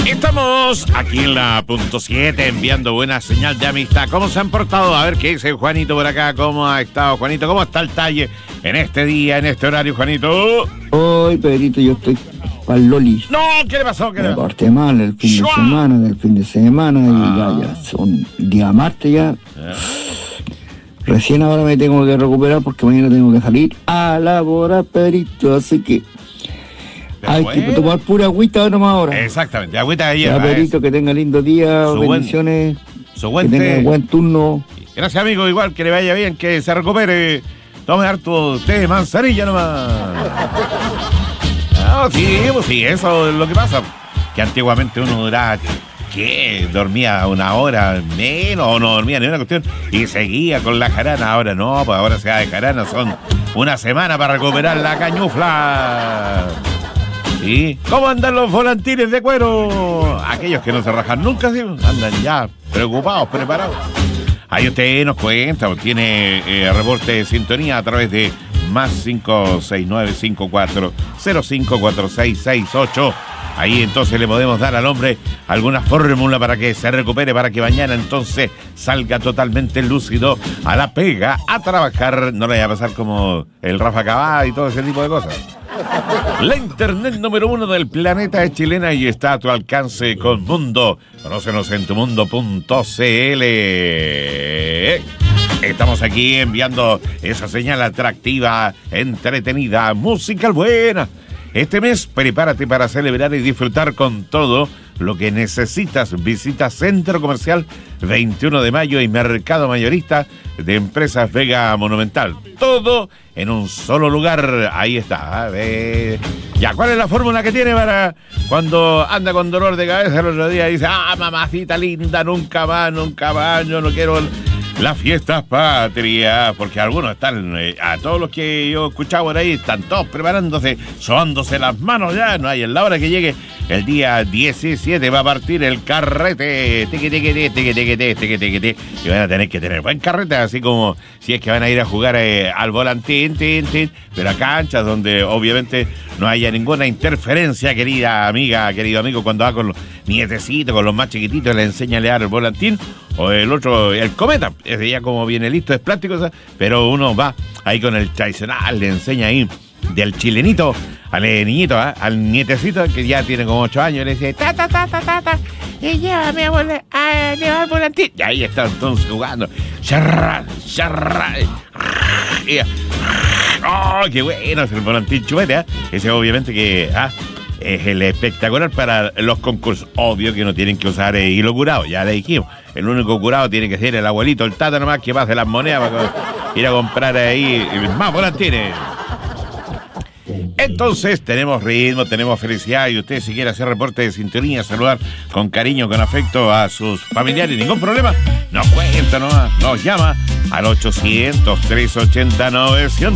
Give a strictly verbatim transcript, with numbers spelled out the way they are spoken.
Estamos aquí en la punto siete enviando buena señal de amistad. ¿Cómo se han portado? A ver qué dice Juanito por acá. ¿Cómo ha estado, Juanito? ¿Cómo está el talle en este día, en este horario, Juanito? Hoy, Pedrito, yo estoy pa'l Loli. No, ¿qué le pasó? ¿Qué le Me pasó? porté mal el fin de ¡Shua! semana, del fin de semana, Ah. y ya, ya son día martes ya. Ya. Recién ahora me tengo que recuperar porque mañana tengo que salir a laborar, Pedrito, así que Pero hay bueno. que tomar pura agüita nomás ahora. Exactamente, agüita de Ya, hierba. Pedrito, que tenga lindo día, Su buen- bendiciones, Su que guante. tenga buen turno. Gracias, amigo. Igual que le vaya bien, que se recupere. Tome harto té de manzanilla nomás. No, sí, pues sí, eso es lo que pasa. Que antiguamente uno duraba, ¿qué? Dormía una hora menos o no dormía ni una cuestión y seguía con la jarana. Ahora no, pues ahora se da de jarana. Son una semana para recuperar la cañufla. ¿Sí? ¿Cómo andan los volantines de cuero? Aquellos que no se rajan nunca, ¿sí? Andan ya preocupados, preparados. Ahí usted nos cuenta, tiene eh, reporte de sintonía a través de más cinco seis nueve cinco cuatro cero cinco cuatro seis seis ocho. Ahí entonces le podemos dar al hombre alguna fórmula para que se recupere, para que mañana entonces salga totalmente lúcido a la pega, a trabajar. No le vaya a pasar como el Rafa Cabá y todo ese tipo de cosas. La internet número uno del planeta es chilena y está a tu alcance con Mundo. Conócenos en tu mundo punto c l. Estamos aquí enviando esa señal atractiva, entretenida, musical buena. Este mes prepárate para celebrar y disfrutar con todo lo que necesitas. Visita Centro Comercial veintiuno de mayo y Mercado Mayorista de Empresas Vega Monumental. Todo en un solo lugar. Ahí está. A ver. Ya, ¿cuál es la fórmula que tiene para cuando anda con dolor de cabeza el otro día y dice, ah, mamacita linda, nunca más, nunca más, yo no quiero las fiestas patrias? Porque algunos están, eh, a todos los que yo he escuchado por ahí, están todos preparándose, sobándose las manos ya. No hay, en la hora que llegue el día diecisiete va a partir el carrete. Tiqui, tiqui, tiqui, tiqui, tiqui, tiqui, tiqui, tiqui. Y van a tener que tener buen carrete, así como si es que van a ir a jugar eh, al volantín, tin, tin, pero a canchas donde obviamente no haya ninguna interferencia, querida amiga, querido amigo, cuando va con los nietecitos, con los más chiquititos, le enseña a leer el volantín, o el otro, el cometa, ese ya como viene listo, es plástico, ¿sabes? Pero uno va ahí con el tradicional, le enseña ahí del chilenito al niñito, ¿eh? Al nietecito que ya tiene como ocho años, le dice, ta, ta, ta, ta, ta, ta, y llévame a, vola, a llevar volantín. Y ahí está entonces jugando. Charra, charra, y, ¡oh, qué bueno es el volantín chupete! ¿eh? Ese obviamente que ah, es el espectacular para los concursos. Obvio que no tienen que usar eh, hilo curado, ya le dijimos. El único curado tiene que ser el abuelito, el tata nomás, que pase las monedas para ir a comprar ahí más volantines. Entonces tenemos ritmo, tenemos felicidad, y usted si quiere hacer reporte de sintonía, saludar con cariño, con afecto a sus familiares, ningún problema, nos cuenta nomás, nos llama al ochocientos, trescientos ochenta, novecientos.